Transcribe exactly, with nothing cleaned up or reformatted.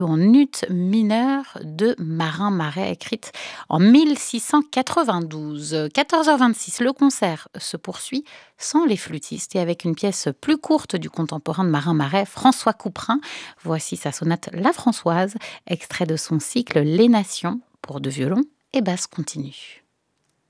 en ut mineur de Marin Marais, écrite en mille six cent quatre-vingt-douze. quatorze heures vingt-six, le concert se poursuit sans les flûtistes et avec une pièce plus courte du contemporain de Marin Marais, François Couperin. Voici sa sonate La Françoise, extrait de son cycle Les Nations pour deux violons et basse continue.